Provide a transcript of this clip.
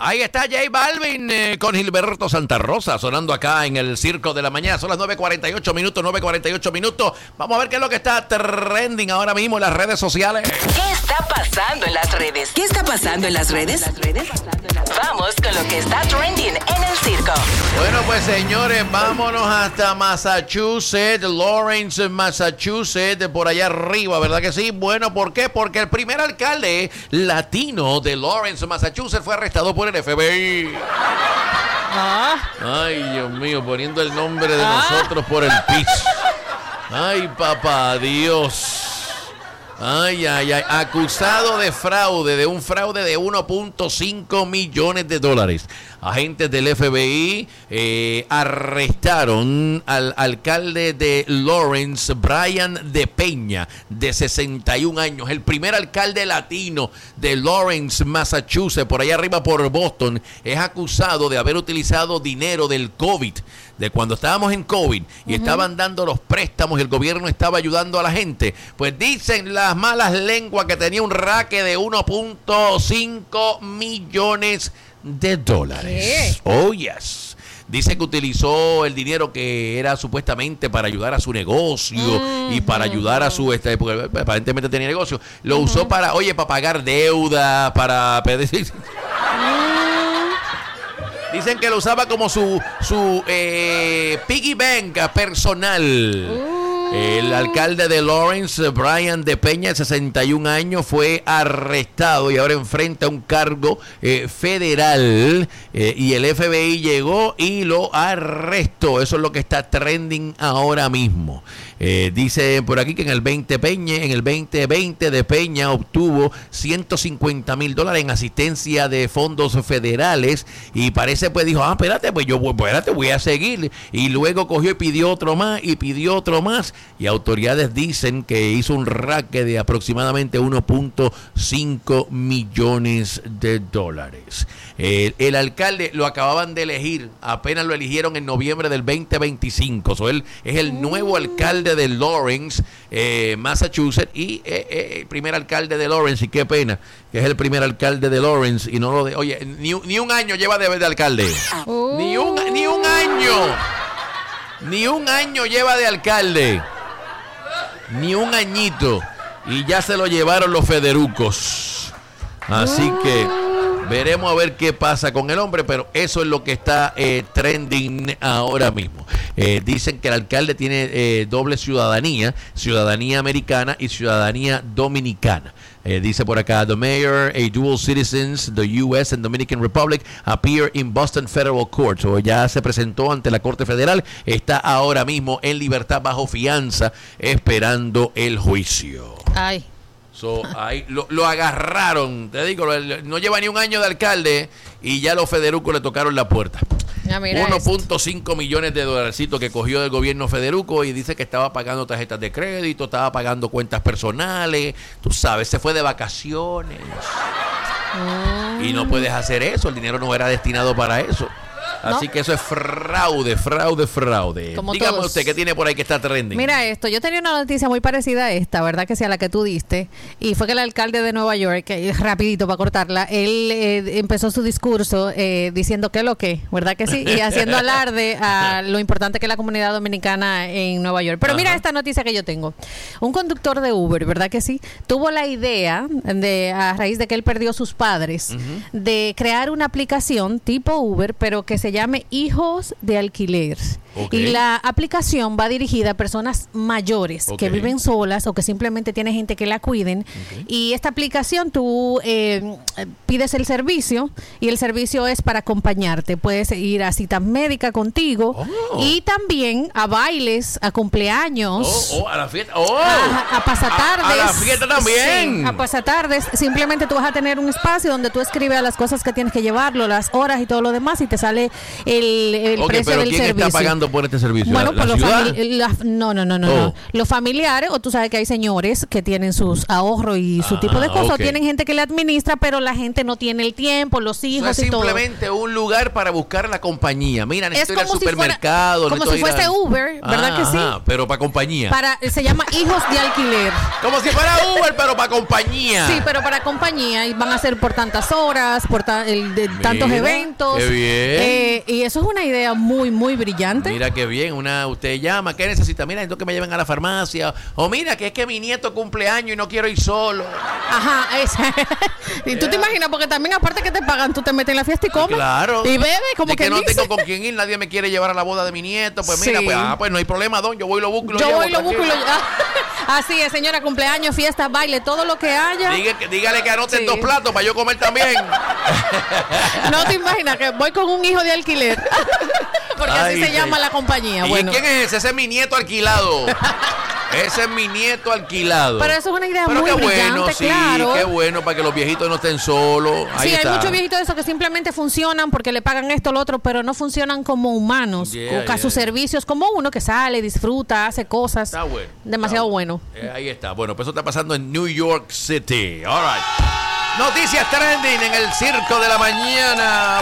Ahí está J Balvin con Gilberto Santa Rosa sonando acá en el Circo de la Mañana. Son las 9:48 minutos. Vamos a ver qué es lo que está trending ahora mismo en las redes sociales. ¿Qué está pasando en las redes? ¿Qué está pasando en las redes? Vamos con lo que está trending en el circo. Bueno, pues señores, vámonos hasta Massachusetts, Lawrence, Massachusetts, por allá arriba, ¿verdad que sí? Bueno, ¿por qué? Porque el primer alcalde latino de Lawrence, Massachusetts, fue arrestado por el FBI. Ay, Dios mío, poniendo el nombre de nosotros por el piso. Ay, papá Dios. Ay, acusado de fraude, de un fraude de $1.5 millones. Agentes del FBI arrestaron al alcalde de Lawrence, Brian de Peña, de 61 años, el primer alcalde latino de Lawrence, Massachusetts, por allá arriba por Boston. Es acusado de haber utilizado dinero del COVID, de cuando estábamos en COVID y estaban dando los préstamos y el gobierno estaba ayudando a la gente. Pues dicen las malas lenguas que tenía un raque de $1.5 millones. ¿Qué? Oh, yes. Dice que utilizó el dinero que era supuestamente para ayudar a su negocio y para ayudar a su porque aparentemente tenía negocio. Lo usó para pagar deuda, para pedir. Dicen que lo usaba como su piggy bank personal. El alcalde de Lawrence, Brian de Peña, de 61 años, fue arrestado y ahora enfrenta un cargo federal. Y el FBI llegó y lo arrestó. Eso es lo que está trending ahora mismo. Dice por aquí que en el 2020 de Peña obtuvo $150,000 en asistencia de fondos federales y parece pues dijo, espérate, pues voy a seguir, y luego cogió y pidió otro más y autoridades dicen que hizo un raque de aproximadamente $1.5 millones. El alcalde lo acababan de elegir, apenas lo eligieron en noviembre del 2025. Él es el nuevo alcalde de Lawrence, Massachusetts, y el primer alcalde de Lawrence. Y qué pena que es el primer alcalde de Lawrence y no lo de. Oye, ni un año lleva de alcalde. Ni un año. Ni un año lleva de alcalde. Ni un añito. Y ya se lo llevaron los federucos. Así que veremos a ver qué pasa con el hombre, pero eso es lo que está trending ahora mismo. Dicen que el alcalde tiene doble ciudadanía americana y ciudadanía dominicana. Dice por acá, the mayor, a dual citizens, the U.S. and Dominican Republic, appear in Boston Federal Court. So, ya se presentó ante la Corte Federal, está ahora mismo en libertad bajo fianza, esperando el juicio. Ay. Ahí lo agarraron, te digo, no lleva ni un año de alcalde y ya los federucos le tocaron la puerta. 1.5 millones de dolarcitos que cogió del gobierno federuco y dice que estaba pagando tarjetas de crédito, estaba pagando cuentas personales, tú sabes, se fue de vacaciones. Y no puedes hacer eso, el dinero no era destinado para eso. Así que eso es fraude. Como dígame todos. usted, ¿qué tiene por ahí que está trending? Mira esto, yo tenía una noticia muy parecida a esta, ¿verdad? Que sea la que tú diste. Y fue que el alcalde de Nueva York, rapidito para cortarla, él empezó su discurso diciendo ¿verdad que sí? Y haciendo alarde a lo importante que es la comunidad dominicana en Nueva York. Pero mira esta noticia que yo tengo. Un conductor de Uber, ¿verdad que sí? Tuvo la idea, a raíz de que él perdió sus padres, de crear una aplicación tipo Uber, pero que se llame Hijos de Alquiler. Okay. Y la aplicación va dirigida a personas mayores que viven solas o que simplemente tiene gente que la cuiden. Okay. Y esta aplicación tú pides el servicio y el servicio es para acompañarte. Puedes ir a citas médicas contigo y también a bailes, a cumpleaños. A la fiesta. A pasatardes. A la fiesta también. Sí, a pasatardes. Simplemente tú vas a tener un espacio donde tú escribes las cosas que tienes que llevarlo, las horas y todo lo demás y te sale el precio pero del ¿quién servicio. Está pagando pagando por este servicio? Bueno, ¿La pues ciudad? no. Los familiares, o tú sabes que hay señores que tienen sus ahorros y su tipo de cosas, ok. o tienen gente que le administra, pero la gente no tiene el tiempo, los hijos Eso es y todo. simplemente un lugar para buscar la compañía. Mira, necesito ir al como si supermercado. fuera- como si fuese Uber, ¿verdad que sí? Pero para compañía. Se llama hijos de alquiler. Como si fuera Uber, pero para compañía. Sí, pero para compañía, y van a ser por tantas horas, por tantos Mira, eventos. qué bien. Y eso es una idea muy, muy brillante. Mira qué bien, usted llama, ¿qué necesita? Mira, necesito que me lleven a la farmacia. O mira, que es que mi nieto cumple años y no quiero ir solo. Ajá, y tú te imaginas, porque también aparte que te pagan, tú te metes en la fiesta y comes. Claro. Y bebes, como De que no dice. tengo con quién ir, nadie me quiere llevar a la boda de mi nieto. Pues mira, Sí. pues no hay problema, don, yo voy y lo busco y lo Yo llevo. voy, lo busco y lo tranquilo. Así es, señora, cumpleaños, fiesta, baile, todo lo que haya. Dígale que anoten Sí. 2 platos para yo comer también. No te imaginas que voy con un hijo de alquiler. Porque Ay, así se sí. llama la compañía. ¿Y Bueno. quién es ese? Ese es mi nieto alquilado. Ese es mi nieto alquilado. Pero eso es una idea Pero muy qué brillante, bueno, sí, claro. qué bueno para que los viejitos no estén solos. Ahí Sí, hay está. muchos viejitos de esos que simplemente funcionan porque le pagan esto o lo otro, pero no funcionan como humanos. Yeah, sus servicios, como uno que sale, disfruta, hace cosas. Está bueno. Demasiado Está bueno. Ahí está. Bueno, pues eso está pasando en New York City. All right. Noticias trending en el Circo de la Mañana.